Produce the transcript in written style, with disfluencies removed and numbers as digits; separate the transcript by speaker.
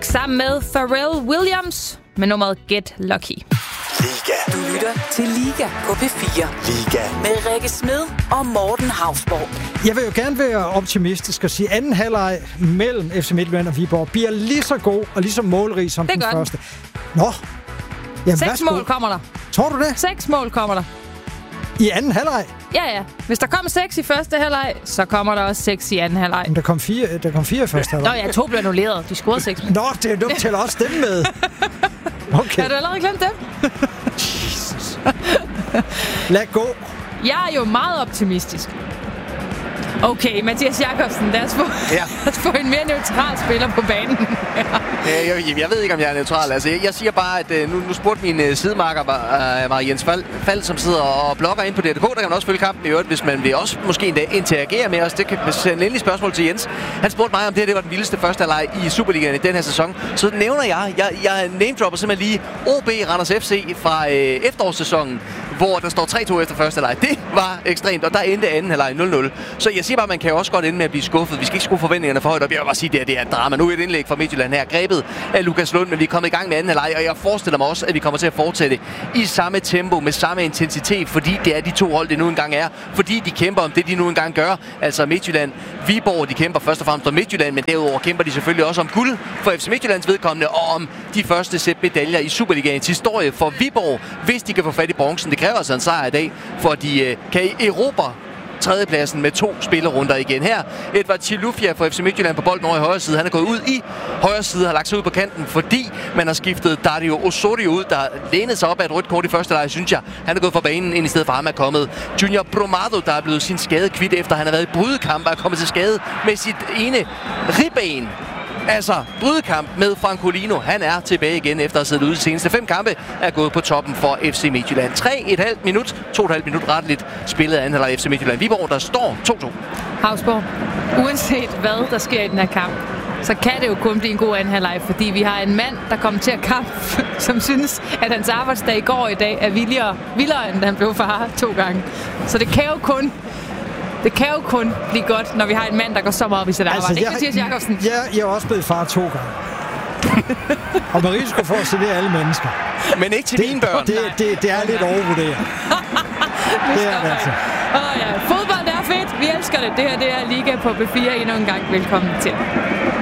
Speaker 1: Drake sammen med Pharrell Williams med nummeret Get Lucky.
Speaker 2: Liga.
Speaker 3: Du lytter til Liga på P4.
Speaker 2: Liga.
Speaker 3: Med Rikke Smed og Morten Hausborg.
Speaker 4: Jeg vil jo gerne være optimistisk og sige, at anden halvleg mellem FC Midtjylland og Viborg bliver lige så god og lige så målrig som den første. Nå. Jamen,
Speaker 1: 6 mål kommer der.
Speaker 4: Tror du det?
Speaker 1: 6 mål kommer der.
Speaker 4: I anden halvleg?
Speaker 1: Ja. Hvis der kommer 6 i første halvleg, så kommer der også 6 i anden halvleg.
Speaker 4: Men der kom 4 i første halvleg.
Speaker 1: Nå ja, 2 blev annulleret. De scorede 6.
Speaker 4: Nå, det er dumt til også dem med. Okay.
Speaker 1: Har du allerede glemt dem?
Speaker 4: Jesus. Lad gå.
Speaker 1: Jeg er jo meget optimistisk. Okay, Mathias Jakobsen, lad os få en mere neutral spiller på banen.
Speaker 5: Jeg ved ikke, om jeg er neutral. Altså, jeg siger bare, at nu spurgte min sidemarker, Jens Fald, som sidder og blogger ind på DRDK. Der kan man også følge kampen i øvrigt, hvis man vil også måske endda interagere med os. Det kan sende endelig spørgsmål til Jens. Han spurgte mig, om det var den vildeste første halvleg i Superligaen i den her sæson. Så nævner jeg name-dropper simpelthen lige OB Randers FC fra efterårssæsonen, hvor der står 3-2 efter første halvleg. Det var ekstremt, og der endte anden halvleg 0-0. Så jeg siger bare, man kan jo også godt ende med at blive skuffet. Vi skal ikke skrue forventningerne for højt op. Jeg vil bare sige, det er et drama. Nu er et indlæg fra Midtjylland her, grebet af Lukas Lund, men vi er kommet i gang med anden halvleg, og jeg forestiller mig også, at vi kommer til at fortsætte i samme tempo, med samme intensitet, fordi det er de to hold, det nu engang er. Fordi de kæmper om det, de nu engang gør. Altså Midtjylland, Viborg, de kæmper først og fremmest om Midtjylland, men derudover kæmper de selvfølgelig også om guld for FC Midtjyllands vedkommende, og om de første sæt medaljer i Superligaens historie for Viborg, hvis de kan få fat i bronzen. Det kræver altså en sejr i dag, for de kan erobre tredjepladsen med 2 spillerunder igen. Her Edvard Chilufya fra FC Midtjylland på bolden over i højre side. Han er gået ud i højre side, har lagt sig ud på kanten, fordi man har skiftet Dario Osorio ud, der lænede sig op af et rødt kort i første leg, synes jeg. Han er gået fra banen ind i stedet for ham er kommet Junior Bromado, der er blevet sin skade kvidt, efter han har været i brydekamp og er kommet til skade med sit ene ribben. Altså, brydekamp med Francolino. Han er tilbage igen efter at have siddet ude de seneste 5 kampe. Er gået på toppen for FC Midtjylland. 3,5 minut, 2,5 minut retteligt spillet af anden halvleg FC Midtjylland. Viborg, der står 2-2.
Speaker 1: Hausborg, uanset hvad der sker i den her kamp, så kan det jo kun blive en god anden halvleg, fordi vi har en mand, der kommer til at kampe, som synes, at hans arbejdsdag i går i dag er vildere end da han blev far 2 gange. Så det kan jo kun blive godt, når vi har en mand, der går så meget op i sit arbejde. Ikke Mathias Jakobsen?
Speaker 4: Jeg er også blevet far 2 gange. Og med risiko for at servere alle mennesker.
Speaker 5: Men ikke til dine børn.
Speaker 4: Det er lidt overvurderet. Det er det altså.
Speaker 1: Fodbold er fedt. Vi elsker det. Det her det er Liga på P4 endnu en gang. Velkommen til.